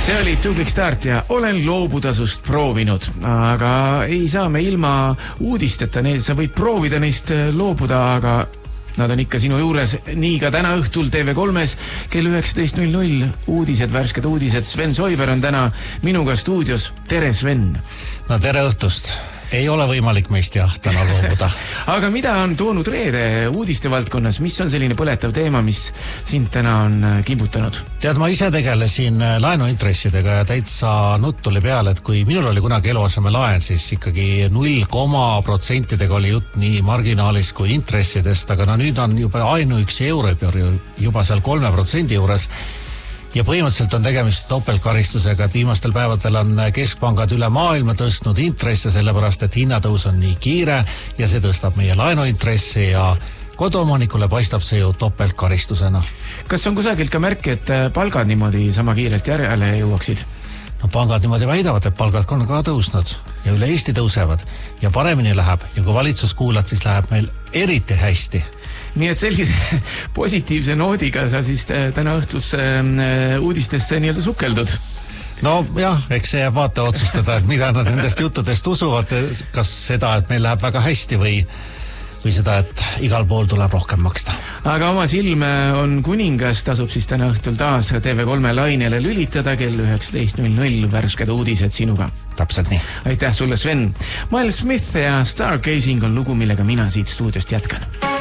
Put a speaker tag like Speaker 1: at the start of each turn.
Speaker 1: See oli tublik start ja olen loobutasust proovinud, aga ei saa me ilma uudisteta, sa võid proovida neist loobuda, aga nad on ikka sinu juures. Nii ka täna õhtul TV3-s kell 19.00 uudised, värsked uudised. Sven Soiver on täna minuga stuudios. Tere, Sven!
Speaker 2: No tere õhtust! Ei ole võimalik meist täna loobuda.
Speaker 1: Aga mida on toonud reede uudiste valdkonnas? Mis on selline põletav teema, mis sind täna on kimbutanud?
Speaker 2: Tead, ma ise tegelesin laenuintressidega ja täitsa nutt tuli peale, et kui minul oli kunagi eluaseme laen, siis ikkagi 0,% oli jutt nii marginaalist kui intressidest, aga nüüd on juba ainuüksi Euribor juba seal 3% juures. Ja põhimõtteliselt on tegemist topeltkaristusega, et viimastel päevadel on keskpangad üle maailma tõstnud intresse, sellepärast et hinnatõus on nii kiire ja see tõstab meie laenuintressi ja koduomanikule paistab see ju topeltkaristusena.
Speaker 1: Kas on kusagilt ka märk, et palgad niimoodi sama kiirelt järele jõuaksid?
Speaker 2: No pangad niimoodi väidavad, et palgad on ka tõusnud ja üle Eesti tõusevad ja paremini läheb ja kui valitsus kuulad, siis läheb meil eriti hästi.
Speaker 1: Nii et sellise positiivse noodiga sa siis täna õhtus uudistesse nii-öelda sukeldud.
Speaker 2: No jah, eks see jääb vaata otsustada, et mida nad nendest juttudest usuvad, kas seda, et meil läheb väga hästi või seda, et igal pool tuleb rohkem maksta.
Speaker 1: Aga oma silm on kuningas, tasub siis täna õhtul taas TV3 lainele lülitada kell 19.00 värsked uudised sinuga.
Speaker 2: Täpselt nii.
Speaker 1: Aitäh sulle, Sven! Miles Smith ja Stargazing on lugu, millega mina siit stuudiost jätkan.